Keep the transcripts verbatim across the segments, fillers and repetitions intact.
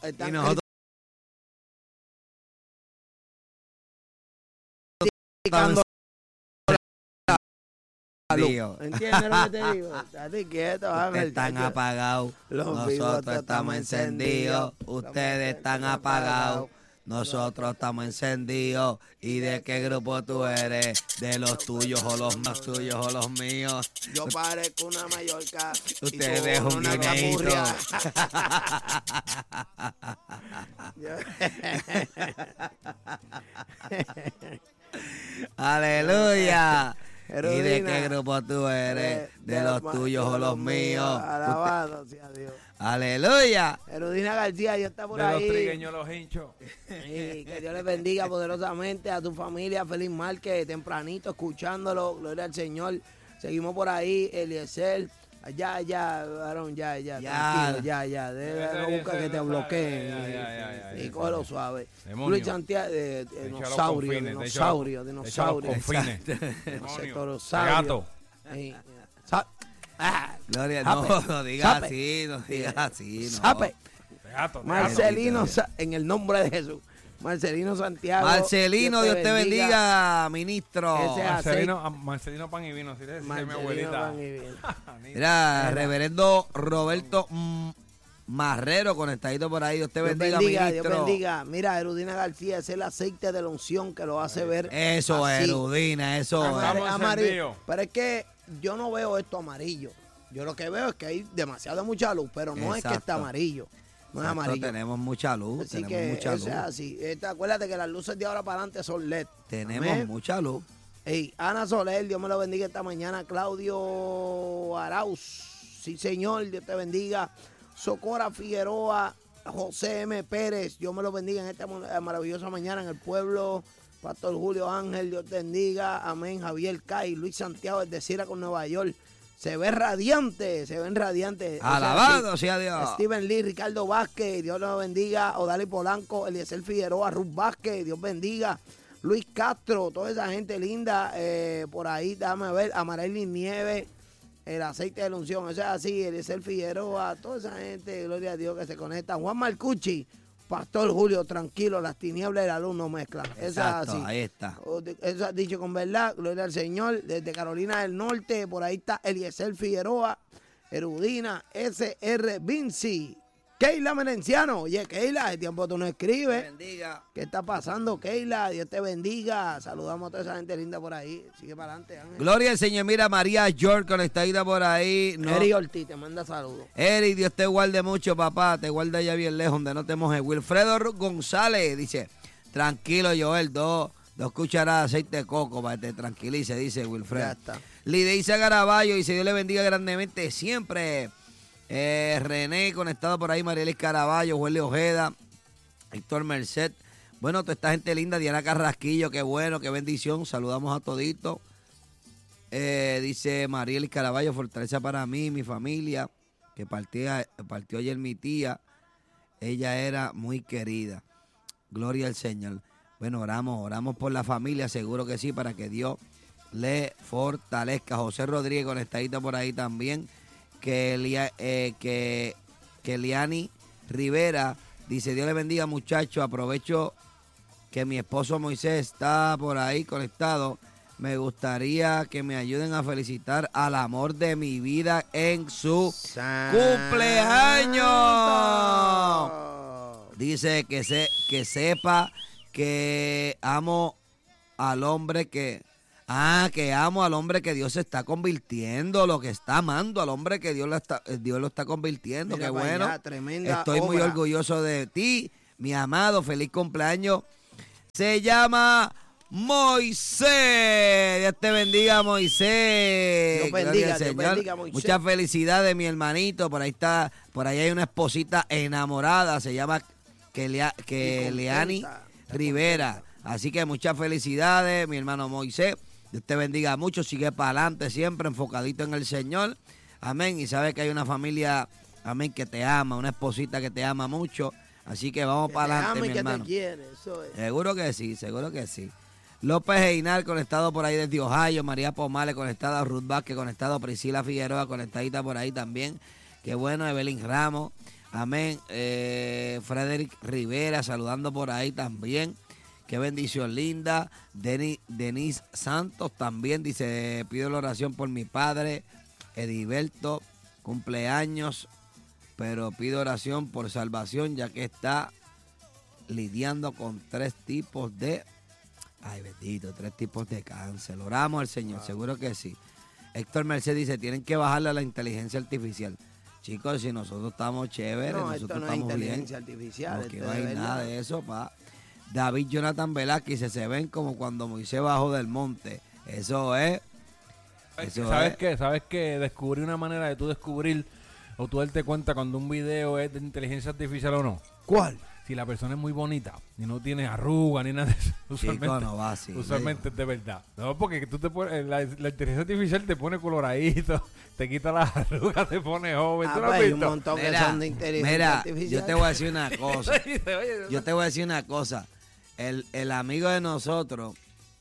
están y nosotros criticando Dios. ¿Entiendes lo que te digo? Estate quieto, Ustedes están apagados, Los vivos nosotros estamos encendidos. Ustedes están apagados, nosotros estamos encendidos. ¿Y de qué grupo tú eres? ¿De los tuyos o los más tuyos o los míos? Yo parezco una Mallorca. y Ustedes tú un una guineíto. capurria. Aleluya. ¿Y de Erudina, qué grupo tú eres? ¿De los tuyos o los míos? Alabado sea Dios. Aleluya. Erudina García, Dios está por De ahí. los trigueños los hinchos. Sí, que Dios les bendiga poderosamente a tu familia. Feliz Márquez, tempranito, escuchándolo. Gloria al Señor. Seguimos por ahí, Eliezer. Ya, ya, varón, ya, ya, Ya. tranquilo, ya, ya. De, Ya, no ya, busca ya, que ya, te ya, bloqueen. ya, ya, ya, ya, Y ya, cógelo ya. suave. Demonio. Luis Santiago, eh, Echa los dinosaurio, confines, echa dinosaurio, los- dinosaurio. echa los confines. Ese Demonio. torosaurio. Gato. Sí. Sa- ah, Gloria, Sape. no, no digas Sape. así, no digas así. No. Sape. Gato, gato. Marcelino, Sa- en el nombre de Jesús. Marcelino Santiago. Marcelino, Dios te bendiga, ministro. Ese- Marcelino, ah, Marcelino Pan y Vino, si le decía a mi Marcelino abuelita. Pan y Vino. Mira, reverendo Roberto mm, Marrero, conectadito por ahí. Dios te Dios bendiga, bendiga, Dios ministro. bendiga. Mira, Erudina García, es el aceite de la unción que lo hace ver Eso es, así. Erudina, eso es. Estamos Amarillo. encendidos. Pero es que yo no veo esto amarillo. Yo lo que veo es que hay demasiada mucha luz, pero no es que está Exacto. amarillo. No es Exacto, amarillo. tenemos mucha luz, Así tenemos que mucha eso luz. es así. Esta- acuérdate que las luces de ahora para adelante son L E D. Tenemos Amén. mucha luz. Ey, Ana Soler, Dios me lo bendiga esta mañana. Claudio Arauz, sí señor, Dios te bendiga. Socora Figueroa, José M. Pérez, Dios me lo bendiga en esta mo- maravillosa mañana en el pueblo. Pastor Julio Ángel, Dios te bendiga. Amén. Javier Cay, Luis Santiago, desde Sira con Nueva York. Se ve radiante, se ven radiantes. O sea, Alabado sí. sea Dios. Steven Lee, Ricardo Vázquez, Dios lo bendiga. Odali Polanco, Eliezer Figueroa, Ruth Vázquez, Dios bendiga. Luis Castro, toda esa gente linda eh, por ahí, déjame ver. Amarelli Nieves, el aceite de la unción, eso es así. Eliezer Figueroa, toda esa gente, gloria a Dios que se conecta. Juan Marcucci, Pastor Julio, tranquilo, las tinieblas y la luz no mezclan. Eso es Exacto, así. ahí está. O de- Eso has dicho con verdad, gloria al Señor. Desde Carolina del Norte, por ahí está Eliezer Figueroa, Erudina, S R Vinci, Keila Menenciano. Oye, Keila, el tiempo tú no escribes. bendiga. ¿Qué está pasando, Keila? Dios te bendiga. Saludamos a toda esa gente linda por ahí. Sigue para adelante, Ángel. Gloria al Señor. Mira, María York conectadita por ahí. No. Eri Ortiz te manda saludos. Eri, Dios te guarde mucho, papá. Te guarda ya bien lejos, donde no te mojes. Wilfredo Ru- González dice: tranquilo, Joel, dos, dos cucharadas de aceite de coco para que te tranquilice, dice Wilfredo. Ya está. Lideisa Garaballo dice: Dios le bendiga grandemente siempre. Eh, René, conectado por ahí. Marielis Caraballo, Huele Ojeda, Héctor Merced. Bueno, toda esta gente linda. Diana Carrasquillo, qué bueno, qué bendición. Saludamos a todito. Eh, dice Marielis Caraballo: fortaleza para mí, mi familia, que partía, partió ayer mi tía. Ella era muy querida. Gloria al Señor. Bueno, oramos, oramos por la familia, seguro que sí, para que Dios le fortalezca. José Rodríguez, conectadito por ahí también. Que, Elia- eh, que, que Eliani Rivera dice: Dios le bendiga, muchachos. Aprovecho que mi esposo Moisés está por ahí conectado. Me gustaría que me ayuden a felicitar al amor de mi vida en su cumpleaños. Dice que, se, que sepa que amo al hombre que... Ah, que amo al hombre que Dios se está convirtiendo, lo que está amando al hombre que Dios lo está, Dios lo está convirtiendo. Mira Qué para bueno. allá, tremenda Estoy muy obra. orgulloso de ti, mi amado. Feliz cumpleaños. Se llama Moisés. Dios te bendiga, Moisés. Dios Gloria bendiga, al Dios Señor. bendiga, Moisés. Muchas felicidades, mi hermanito. Por ahí está, por ahí hay una esposita enamorada. Se llama Kelia- Keleani contenta, está Rivera. Así que muchas felicidades, mi hermano Moisés. Dios te bendiga mucho. Sigue para adelante siempre, enfocadito en el Señor. Amén. Y sabe que hay una familia, amén, que te ama, una esposita que te ama mucho. Así que vamos Que para te adelante, ama y mi que hermano. te quiere, eso es. Seguro que sí, seguro que sí. López Einar conectado por ahí desde Ohio. María Pomales conectada. Ruth Vázquez conectado. Priscila Figueroa conectadita por ahí también. Qué bueno, Evelyn Ramos. Amén. Eh, eh, Frederick Rivera saludando por ahí también. Qué bendición linda. Denis, Denis Santos también dice, pido la oración por mi padre, Ediberto, cumpleaños, pero pido oración por salvación ya que está lidiando con tres tipos de, ay bendito, tres tipos de cáncer. Oramos al Señor, wow. Seguro que sí. Héctor Merced dice, tienen que bajarle a la inteligencia artificial. Chicos, si nosotros estamos chéveres, no, nosotros esto no estamos es inteligencia bien. artificial. No, esto que es no hay de nada verdad. de eso, pa. David Jonathan Velázquez dice, se ven como cuando Moisés bajó del monte. Eso es. Eso ¿Sabes es. qué? ¿Sabes qué? Descubrí una manera de tú descubrir o tú darte cuenta cuando un video es de inteligencia artificial o no. ¿Cuál? Si la persona es muy bonita y no tiene arruga ni nada de eso, usualmente, Chico, no va así, usualmente es de verdad. No, porque tú te pones, la, la inteligencia artificial te pone coloradito, te quita las arrugas, te pone joven. Ah, ¿Tú lo pues, has hay un visto? montón que Mira, son de inteligencia mira, artificial. yo te voy a decir una cosa. Dice, oye, Yo te voy a decir una cosa. El, el amigo de nosotros,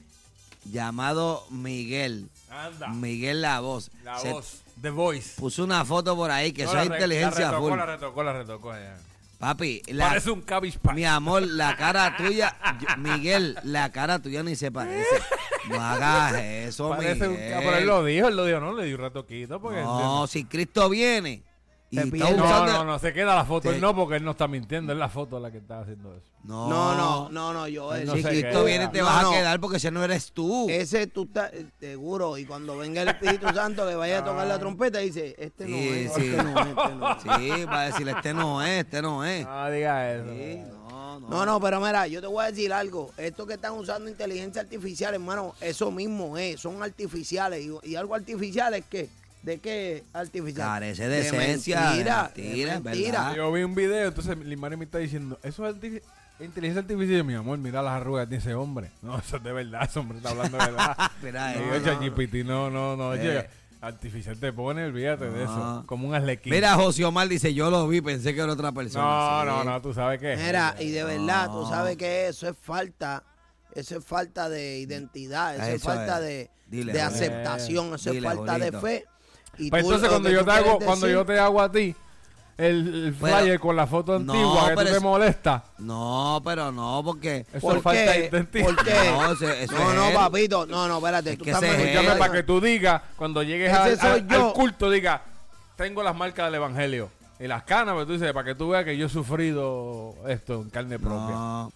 llamado Miguel, anda, Miguel La Voz, la se voz, The Voice. puso una foto por ahí que No, eso es la re- inteligencia la retocó, full. La retocó, la retocó, ya. Papi, la, Parece un Cabbage Patch. mi amor, la cara tuya, yo- Miguel, la cara tuya ni se parece. No hagas eso, Parece un Miguel. ca- pero él lo dijo, él lo dijo, no, le dio un retoquito porque... No, si Cristo viene y Te está pierde. no, usando... no, no, se queda la foto, Sí. él no, porque él no está mintiendo, es la foto la que está haciendo eso. No, No, no, no, no, yo. Ay, él- no si sé Cristo qué viene era. te No, vas no. a quedar porque ese no eres tú. Ese tú estás eh, seguro. Y cuando venga el Espíritu Santo que vaya a tocar la trompeta, dice: Este no Sí, es, sí. este no es, este no es. Sí, va a decir, este no es, este no es. No diga eso. Sí, no, no. No, no, pero mira, yo te voy a decir algo. Estos que están usando inteligencia artificial, hermano, eso mismo es. Son artificiales. Y, y algo artificial es que. ¿De qué artificial? Carece de esencia, de Mentira. mentira, de es mentira. verdad. Yo vi un video, entonces Limari me está diciendo, eso es artifi- inteligencia artificial, mi amor, mira las arrugas de ese hombre. No, eso es de verdad, ese hombre está hablando de verdad. Mira, No, eh, no, ChatGPT, no, no, no, Eh. llega. Artificial te pone, olvídate de eso, No. como un arlequín. Mira, José Omar dice, yo lo vi, pensé que era otra persona. no, Sí. no, no, tú sabes qué. Mira, y de verdad, No. tú sabes que eso es falta. Eso es falta de identidad. Eso, es Eso falta es. de, Dile, de Julio. aceptación. Eso Dile, es falta Julito. de fe. Y Pues tú entonces lo cuando que yo tú te hago, quieres cuando decir- yo te hago a ti el, el Pero- flyer con la foto No, antigua que tú pero te es- molesta, No, pero no, porque... eso ¿Por es falta de qué? identidad. ¿Por qué? No, ese- eso No, es no, él. papito. No, no, espérate. Es tú que estás ese es mezclando- Escúchame, para que tú digas, cuando llegues Ese al, soy al- yo. al culto, diga, tengo las marcas del evangelio. Y las canas, pero tú dices, para que tú veas que yo he sufrido esto en carne propia. No.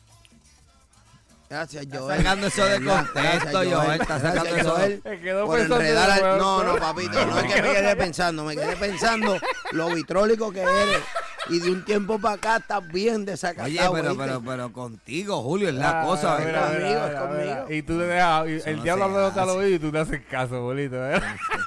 Gracias, Está Joel. sacando eso de Gracias, contexto, Joel. Joel. Está sacando Gracias, eso. Joel. Me quedó Por pensando enredar en al- eso. No, no, papito, no es que me quedé pensando, me quedé pensando lo vitrólico que eres. Y de un tiempo para acá estás bien desacatado. Oye, pero, ¿oíste? pero, pero contigo, Julio, es la Ah, cosa, mira, ¿verdad? Es mira, conmigo, mira, es mira. conmigo. Y tú te dejas, y Eso el no diablo se hablándote al hace. oído y tú te haces caso, bolito. ¿verdad?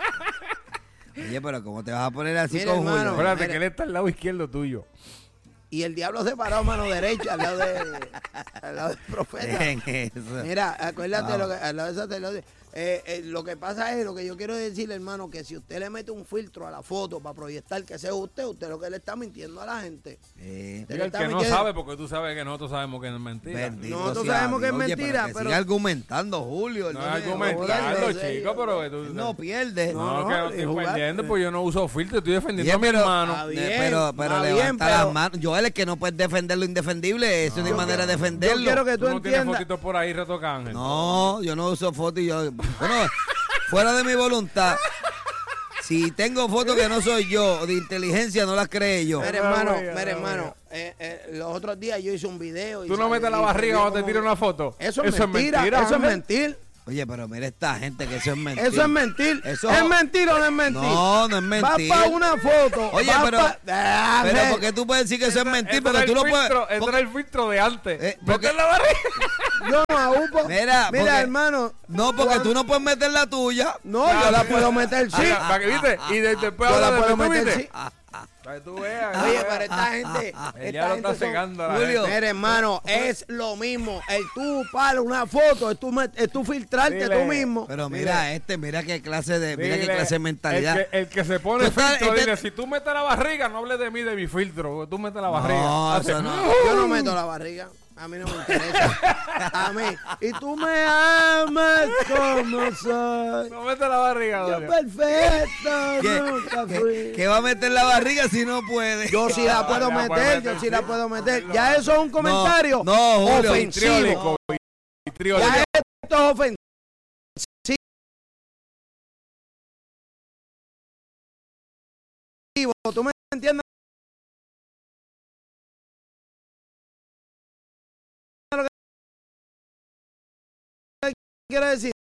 Oye, pero ¿cómo te vas a poner así Mira, con hermano, Julio? Acuérdate mira. que él está al lado izquierdo tuyo. Y el diablo se paró a mano derecha al lado, de, al lado del profeta. Dejen eso. Mira, acuérdate Vamos. lo que, al lado de sacerdote. Eh, eh, lo que pasa es, lo que yo quiero decirle, hermano, que si usted le mete un filtro a la foto para proyectar que sea usted, usted lo que le está mintiendo a la gente. Eh, Usted Diga le el está que no mintiendo. sabe, porque tú sabes que nosotros sabemos que no es mentira. bendito Nosotros sea sabemos que es Dios. Oye, mentira, pero que pero- siga argumentando, Julio. No él es no, argumentando, no, no, chico, no, pero que tú... él no pierde. No, No, que no no, estoy y jugar- perdiendo, pues yo no uso filtro, estoy defendiendo Oye, a mi pero- hermano. Ah, bien, Eh, pero pero está levanta bien, las pero- manos. Joel, es que no puedes defender lo indefendible. Eso no hay Yo manera de quiero- defenderlo. Yo quiero que tú, Tú no tienes entiendas. fotitos por ahí retocadas, Ángel. No, yo no uso fotos y yo. Bueno, fuera de mi voluntad. Si tengo fotos que no soy yo, de inteligencia, no las cree yo. Mira, hermano, No, no, mira, no, hermano, eh, eh, los otros días yo hice un video. y Tú no sale- metes la y barriga salió cuando te como tiran que- una foto. Eso es mentira, eso es Ángel. mentir. Oye, pero mira esta gente que eso es mentira. Eso es mentir. Eso- ¿Es mentir o no es mentir? No, no es mentir. Va para una foto. Oye, va pero- pa- Ah, Pero Ángel. ¿por qué tú puedes decir que eso es mentir? Ese Porque era tú el lo puedes. filtro, ese porque- era el filtro de antes. Eh, Vete porque- en la barriga. Yo no aúpo. Mira, Mira, porque- hermano. No, porque tú no puedes meter la tuya. No, yo la puedo meter, sí. Ah, para que viste. Y de- después Yo la habla de puedo tú, meter, ¿viste? sí. Para que tú veas. Oye, veas. pero esta gente. El esta diablo gente está son- cegando a la Julio. gente. Mira, hermano, es lo mismo. El tú para una foto, es tú, met- es tú filtrarte Dile. tú mismo. Pero mira este, mira qué clase de, mira qué Dile, clase de mentalidad. El que, el que se pone Tú estás- filtro, este- dile, si tú metes la barriga, no hables de mí, de mi filtro. Tú metes la barriga. No, Hace- eso no. Yo no meto la barriga. A mí no me interesa. A mí. Y tú me amas como soy. No mete la barriga, Yo Doria. perfecto, ¿Qué, nunca qué- fui. qué va a meter la barriga si no puede? Yo sí la puedo Ya, puede meter, meter, yo sí la sí. puedo meter. Ya eso es un comentario no, Julio, ofensivo. Vitriólico, vitriólico. Ya esto es ofensivo. ¿Tú me entiendes lo que quiero decir?